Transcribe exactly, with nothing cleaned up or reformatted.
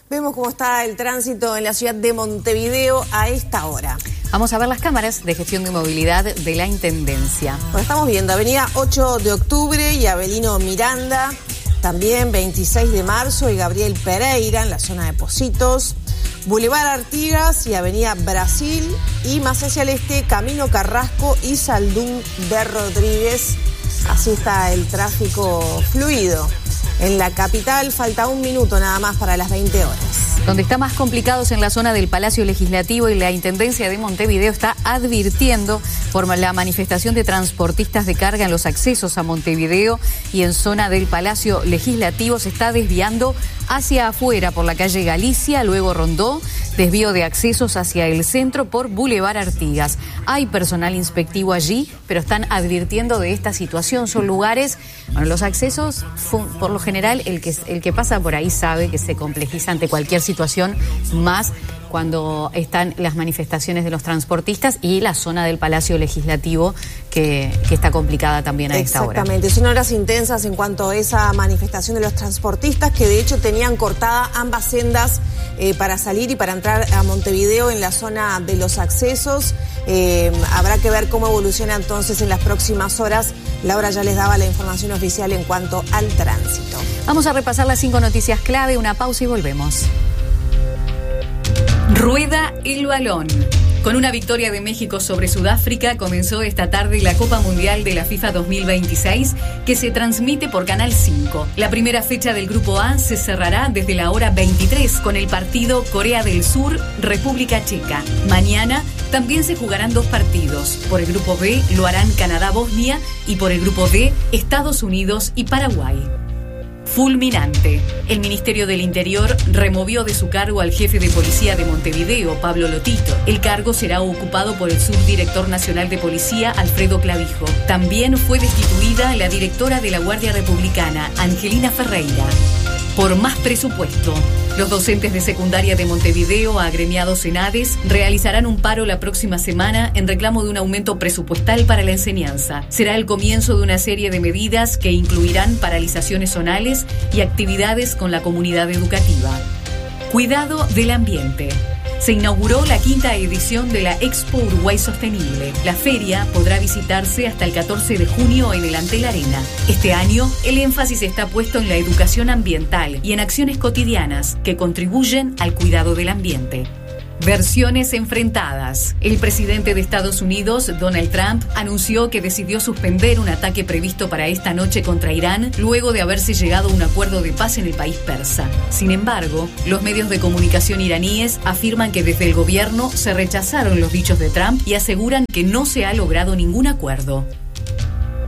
Vemos cómo está el tránsito en la ciudad de Montevideo a esta hora. Vamos a ver las cámaras de gestión de movilidad de la Intendencia. Bueno, estamos viendo Avenida ocho de octubre y Avelino Miranda, también veintiséis de marzo y Gabriel Pereira en la zona de Pocitos, Boulevard Artigas y Avenida Brasil, y más hacia el este, Camino Carrasco y Saldún de Rodríguez. Así está el tráfico fluido. En la capital falta un minuto nada más para las veinte horas. Donde está más complicado es en la zona del Palacio Legislativo, y la Intendencia de Montevideo está advirtiendo por la manifestación de transportistas de carga en los accesos a Montevideo, y en zona del Palacio Legislativo se está desviando hacia afuera por la calle Galicia, luego Rondó, desvío de accesos hacia el centro por Boulevard Artigas. Hay personal inspectivo allí, pero están advirtiendo de esta situación. Son lugares, bueno, los accesos, por lo general, el que, el que pasa por ahí sabe que se complejiza ante cualquier situación, más cuando están las manifestaciones de los transportistas y la zona del Palacio Legislativo, que, que está complicada también a esta hora. Exactamente, son horas intensas en cuanto a esa manifestación de los transportistas, que de hecho tenían cortadas ambas sendas eh, para salir y para entrar a Montevideo en la zona de los accesos. Eh, habrá que ver cómo evoluciona entonces en las próximas horas. Laura ya les daba la información oficial en cuanto al tránsito. Vamos a repasar las cinco noticias clave, una pausa y volvemos. Rueda el balón. Con una victoria de México sobre Sudáfrica, comenzó esta tarde la Copa Mundial de la FIFA dos mil veintiséis, que se transmite por Canal cinco. La primera fecha del Grupo A se cerrará desde la hora veintitrés con el partido Corea del Sur-República Checa. Mañana también se jugarán dos partidos. Por el Grupo B lo harán Canadá-Bosnia, y por el Grupo D, Estados Unidos y Paraguay. Fulminante. El Ministerio del Interior removió de su cargo al jefe de policía de Montevideo, Pablo Lotito. El cargo será ocupado por el subdirector nacional de policía, Alfredo Clavijo. También fue destituida la directora de la Guardia Republicana, Angelina Ferreira. Por más presupuesto. Los docentes de secundaria de Montevideo, agremiados en ADES, realizarán un paro la próxima semana en reclamo de un aumento presupuestal para la enseñanza. Será el comienzo de una serie de medidas que incluirán paralizaciones zonales y actividades con la comunidad educativa. Cuidado del ambiente. Se inauguró la quinta edición de la Expo Uruguay Sostenible. La feria podrá visitarse hasta el catorce de junio en el Antel Arena. Este año, el énfasis está puesto en la educación ambiental y en acciones cotidianas que contribuyen al cuidado del ambiente. Versiones enfrentadas. El presidente de Estados Unidos, Donald Trump, anunció que decidió suspender un ataque previsto para esta noche contra Irán luego de haberse llegado a un acuerdo de paz en el país persa. Sin embargo, los medios de comunicación iraníes afirman que desde el gobierno se rechazaron los dichos de Trump y aseguran que no se ha logrado ningún acuerdo.